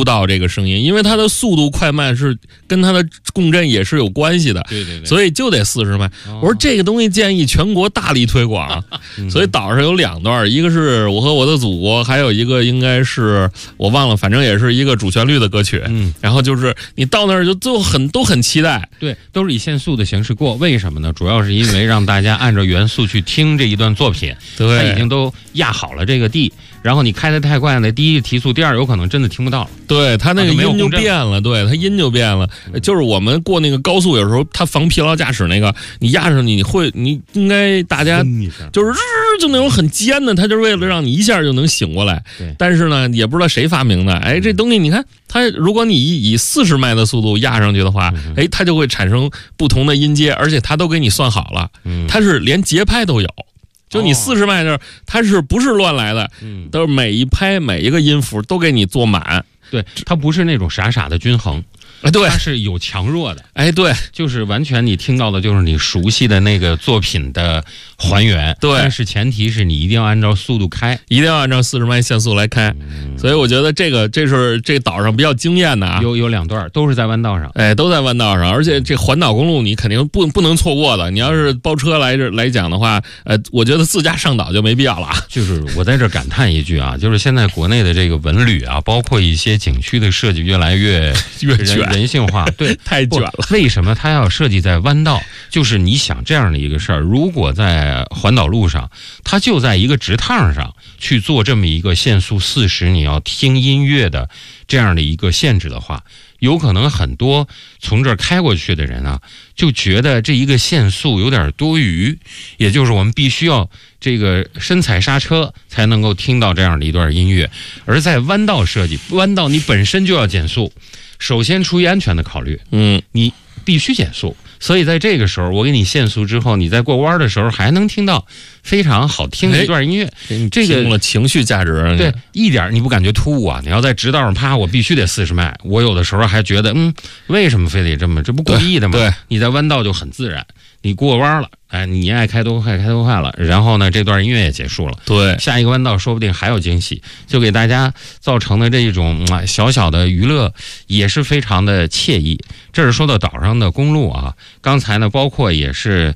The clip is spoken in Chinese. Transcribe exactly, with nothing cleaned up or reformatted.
到这个声音，因为它的速度快慢是跟它的共振也是有关系的。 对对对， 所以就得四十迈。 哦、 我说这个东西建议全国大力推广， 嗯、 所以岛上有两段，一个是我和我的祖国，还有一个应该是我忘了，反正也是一个主旋律的歌曲。 嗯， 然后就是你到那儿就就很都很期待。 对，都是以限速的形式过，为什么呢？主要是因为让大家按照原速去听这一段作品， 对， 它已经都压好了这个地，然后你开得太快呢，第一提速，第二有可能真的听不到了。 对，它那个音就变了，对，它音就变了。嗯、就是我们过那个高速，有时候它防疲劳驾驶那个，你压上去，你会，你应该大家就是就那种很尖的，它就是为了让你一下就能醒过来。 对， 但是呢，也不知道谁发明的，哎，这东西你看，它如果你以四十迈的速度压上去的话， 嗯、 哎，它就会产生不同的音阶，而且它都给你算好了， 嗯、 它是连节拍都有。就你四十迈这，它是不是乱来的？ 嗯， 都是每一拍每一个音符都给你做满。 对，它不是那种傻傻的均衡。 啊，对， 它是有强弱的， 哎，对， 就是完全你听到的就是你熟悉的那个作品的还原， 对， 但是前提是你一定要按照速度开， 一定要按照四十迈限速来开， 嗯、 所以我觉得这个这是这岛上比较惊艳的啊， 有有两段都是在弯道上， 哎，都在弯道上，而且这环岛公路你肯定不不能错过的，你要是包车来这来讲的话，呃，我觉得自驾上岛就没必要了。 就是我在这感叹一句啊，就是现在国内的这个文旅啊，包括一些景区的设计越来越越卷人性化，对。 太卷了。 为什么它要设计在弯道？就是你想这样的一个事儿，如果在环岛路上，它就在一个直趟上去做这么一个限速四十，你要听音乐的这样的一个限制的话，有可能很多从这儿开过去的人啊，就觉得这一个限速有点多余，也就是我们必须要这个深踩刹车才能够听到这样的一段音乐。而在弯道设计，弯道你本身就要减速。首先出于安全的考虑， 嗯， 你必须减速，所以在这个时候我给你限速之后，你在过弯的时候还能听到非常好听的一段音乐， 哎、这个听了情绪价值， 对，一点你不感觉突兀啊？你要在直道上啪，我必须得四十迈，我有的时候还觉得，嗯，为什么非得这么？这不故意的吗？ 对， 你在弯道就很自然，你过弯了，哎，你爱开多快开多快了，然后呢，这段音乐也结束了， 对， 下一个弯道说不定还有惊喜，就给大家造成的这种、嗯、小小的娱乐也是非常的惬意。这是说到岛上的公路啊，刚才呢，包括也是